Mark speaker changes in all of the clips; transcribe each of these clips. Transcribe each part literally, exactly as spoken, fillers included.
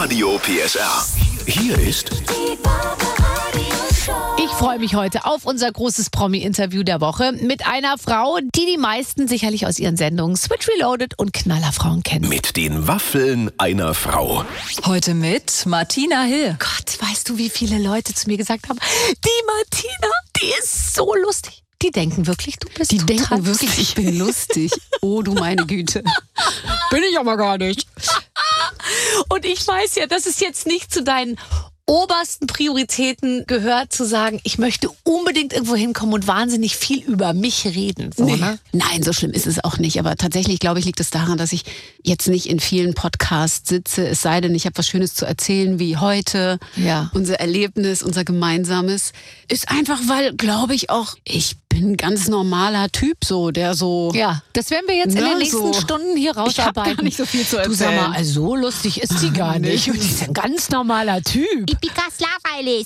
Speaker 1: Radio P S R. Hier ist
Speaker 2: Ich freue mich heute auf unser großes Promi-Interview der Woche mit einer Frau, die die meisten sicherlich aus ihren Sendungen Switch Reloaded und Knallerfrauen kennen.
Speaker 1: mit den Waffeln einer Frau.
Speaker 3: Heute mit Martina Hill.
Speaker 2: Gott, weißt du, wie viele Leute zu mir gesagt haben, die Martina, die ist so lustig. Die denken wirklich, du bist
Speaker 3: Die
Speaker 2: total
Speaker 3: denken wirklich,
Speaker 2: lustig.
Speaker 3: ich bin lustig. Oh, du meine Güte. Bin ich aber gar nicht.
Speaker 2: Und ich weiß ja, dass es jetzt nicht zu deinen obersten Prioritäten gehört, zu sagen, ich möchte unbedingt irgendwo hinkommen und wahnsinnig viel über mich reden. So,
Speaker 3: Nee.
Speaker 2: ne?
Speaker 3: Nein, so schlimm ist es auch nicht. Aber tatsächlich, glaube ich, liegt es daran, dass ich jetzt nicht in vielen Podcasts sitze. Es sei denn, ich habe was Schönes zu erzählen, wie heute.
Speaker 2: Ja.
Speaker 3: Unser Erlebnis, unser gemeinsames. Ist einfach, weil, glaube ich, auch, ich bin ein ganz normaler Typ, so, der so...
Speaker 2: Ja, das werden wir jetzt in
Speaker 3: Na,
Speaker 2: den nächsten
Speaker 3: so.
Speaker 2: Stunden hier
Speaker 3: Ich hab
Speaker 2: rausarbeiten.
Speaker 3: gar nicht so viel zu
Speaker 2: Du sag
Speaker 3: erzählen.
Speaker 2: mal, also so lustig ist sie gar
Speaker 3: nee.
Speaker 2: nicht. Die ist ein ganz normaler Typ.
Speaker 4: Ich bin ganz langweilig.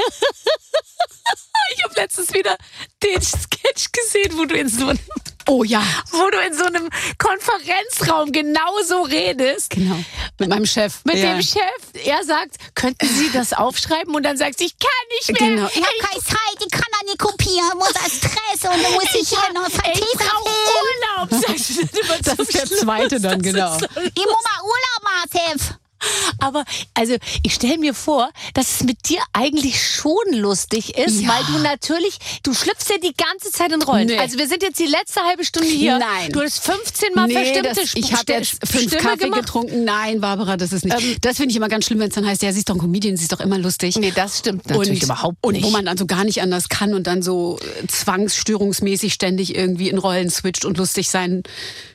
Speaker 2: Ich habe letztens wieder den Sketch gesehen, wo du in so einem,
Speaker 3: Oh ja,
Speaker 2: wo du in so einem Konferenzraum genauso redest.
Speaker 3: genau. Mit meinem Chef.
Speaker 2: Mit
Speaker 3: ja.
Speaker 2: dem Chef. Er sagt, könnten Sie das aufschreiben? Und dann sagst du, ich kann nicht mehr.
Speaker 3: Genau.
Speaker 4: Ich habe keine Zeit, ich kann da nicht kopieren, muss als Stress und dann muss ich hier noch
Speaker 2: Ich
Speaker 4: vertiefen.
Speaker 2: brauche Urlaub, sagst du dann immer
Speaker 3: Das
Speaker 2: zum
Speaker 3: ist der
Speaker 2: Schluss.
Speaker 3: zweite dann,
Speaker 2: Das
Speaker 3: genau.
Speaker 2: ist so
Speaker 4: Ich muss mal Urlaub machen, Chef.
Speaker 2: Aber also ich stelle mir vor, dass es mit dir eigentlich schon lustig ist,
Speaker 3: Ja.
Speaker 2: weil du natürlich, du schlüpfst ja die ganze Zeit in Rollen.
Speaker 3: Nee.
Speaker 2: Also wir sind jetzt die letzte halbe Stunde hier.
Speaker 3: Nein.
Speaker 2: Du hast fünfzehn Mal
Speaker 3: Nee,
Speaker 2: verstimmte
Speaker 3: das, ich habe
Speaker 2: St-
Speaker 3: jetzt fünf
Speaker 2: Stimme
Speaker 3: Kaffee
Speaker 2: gemacht.
Speaker 3: getrunken. Nein, Barbara, das ist nicht.
Speaker 2: Ähm,
Speaker 3: das finde ich immer ganz schlimm, wenn es dann heißt, ja, sie ist doch ein Comedian, sie ist doch immer lustig.
Speaker 2: Nee, das stimmt natürlich
Speaker 3: und,
Speaker 2: überhaupt
Speaker 3: und
Speaker 2: nicht.
Speaker 3: wo man dann so gar nicht anders kann und dann so äh, zwangsstörungsmäßig ständig irgendwie in Rollen switcht und lustig sein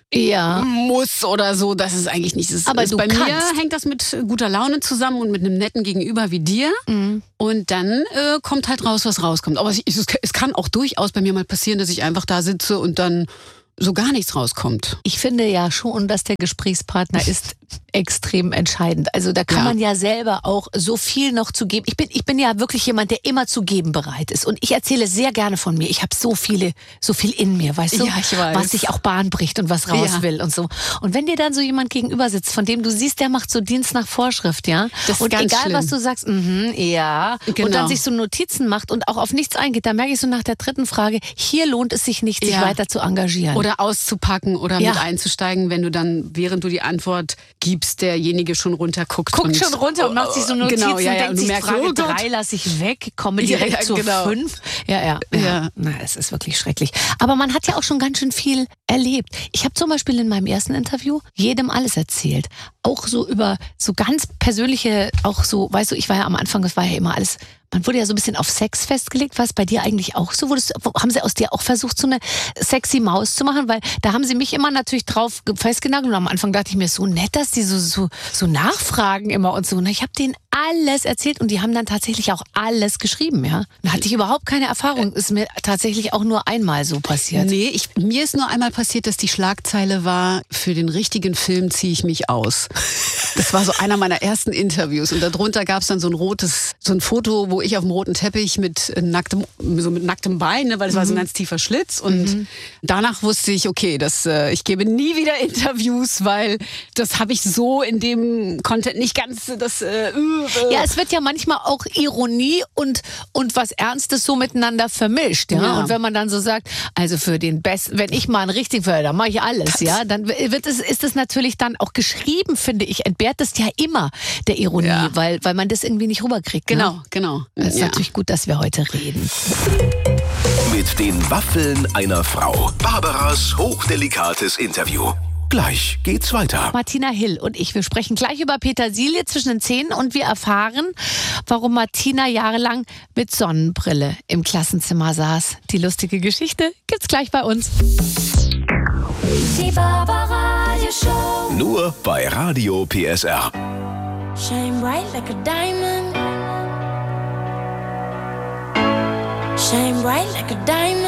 Speaker 2: ja.
Speaker 3: muss oder so. Das ist eigentlich nicht. Das
Speaker 2: Aber
Speaker 3: ist,
Speaker 2: du
Speaker 3: bei
Speaker 2: kannst.
Speaker 3: mir hängt das mit guter Laune zusammen und mit einem netten Gegenüber wie dir.
Speaker 2: Mhm.
Speaker 3: Und dann äh, kommt halt raus, was rauskommt. Aber es, es, es kann auch durchaus bei mir mal passieren, dass ich einfach da sitze und dann so gar nichts rauskommt.
Speaker 2: Ich finde ja schon, dass der Gesprächspartner ist extrem entscheidend. Also da kann
Speaker 3: Ja.
Speaker 2: man ja selber auch so viel noch zu geben. Ich bin, ich bin ja wirklich jemand, der immer zu geben bereit ist. Und ich erzähle sehr gerne von mir. Ich habe so viele, so viel in mir, weißt du?
Speaker 3: Ja, ich weiß.
Speaker 2: Was sich auch Bahn bricht und was raus
Speaker 3: Ja.
Speaker 2: will und so. Und wenn dir dann so jemand gegenüber sitzt, von dem du siehst, der macht so Dienst nach Vorschrift, ja?
Speaker 3: Das ist
Speaker 2: und
Speaker 3: ganz
Speaker 2: egal,
Speaker 3: schlimm.
Speaker 2: was du sagst, mhm, ja. Und
Speaker 3: Genau.
Speaker 2: dann sich so Notizen macht und auch auf nichts eingeht, da merke ich so nach der dritten Frage, hier lohnt es sich nicht, sich
Speaker 3: Ja.
Speaker 2: weiter zu engagieren.
Speaker 3: Oder auszupacken oder
Speaker 2: Ja.
Speaker 3: mit einzusteigen, wenn du dann, während du die Antwort gibst, derjenige schon runterguckt.
Speaker 2: Guckt
Speaker 3: und,
Speaker 2: schon runter und macht sich so Notizen
Speaker 3: Genau, ja, ja.
Speaker 2: und
Speaker 3: Und
Speaker 2: denkt
Speaker 3: du
Speaker 2: sich,
Speaker 3: merkst,
Speaker 2: Frage
Speaker 3: oh Gott.
Speaker 2: drei lasse ich weg, komme
Speaker 3: Ja,
Speaker 2: direkt
Speaker 3: ja,
Speaker 2: zur
Speaker 3: genau.
Speaker 2: fünf. Ja, ja, ja.
Speaker 3: Ja.
Speaker 2: Na, es ist wirklich schrecklich. Aber man hat ja auch schon ganz schön viel erlebt. Ich habe zum Beispiel in meinem ersten Interview jedem alles erzählt. Auch so über so ganz persönliche, auch so, weißt du, ich war ja am Anfang, das war ja immer alles, man wurde ja so ein bisschen auf Sex festgelegt. War es bei dir eigentlich auch so? Wurdest, haben sie aus dir auch versucht, so eine sexy Maus zu machen? Weil da haben sie mich immer natürlich drauf ge- festgenagelt. Und am Anfang dachte ich mir, so nett, dass die so, so, so nachfragen immer und so. Und ich habe denen alles erzählt und die haben dann tatsächlich auch alles geschrieben, ja. Da hatte ich überhaupt keine Erfahrung. Ist mir tatsächlich auch nur einmal so passiert.
Speaker 3: Nee, ich, mir ist nur einmal passiert, dass die Schlagzeile war, für den richtigen Film ziehe ich mich aus. Das war so einer meiner ersten Interviews und darunter gab es dann so ein rotes, so ein Foto, wo ich auf dem roten Teppich mit äh, nacktem, so mit nacktem Bein, ne, weil es war so ein ganz tiefer Schlitz und danach wusste ich, okay, das, äh, ich gebe nie wieder Interviews, weil das habe ich so in dem Content nicht ganz, das, äh, äh,
Speaker 2: Ja, es wird ja manchmal auch Ironie und, und was Ernstes so miteinander vermischt, ja?
Speaker 3: Ja.
Speaker 2: Und wenn man dann so sagt, also für den besten, wenn ich mal einen richtigen Förder, dann mache ich alles, ja? Dann wird es, ist es natürlich dann auch geschrieben, finde ich, entbehrt das ja immer der Ironie,
Speaker 3: Ja.
Speaker 2: weil, weil man das irgendwie nicht rüberkriegt.
Speaker 3: genau,
Speaker 2: Ne?
Speaker 3: genau.
Speaker 2: Das ist
Speaker 3: Ja.
Speaker 2: natürlich gut, dass wir heute reden.
Speaker 1: Mit den Waffeln einer Frau. Barbaras hochdelikates Interview. Gleich geht's weiter.
Speaker 2: Martina Hill und ich, wir sprechen gleich über Petersilie zwischen den Zähnen und wir erfahren, warum Martina jahrelang mit Sonnenbrille im Klassenzimmer saß. Die lustige Geschichte gibt's gleich bei uns.
Speaker 5: Die Barbara Radio Show.
Speaker 1: Nur bei Radio P S R.
Speaker 5: Shine bright like a diamond. Shine bright like a diamond.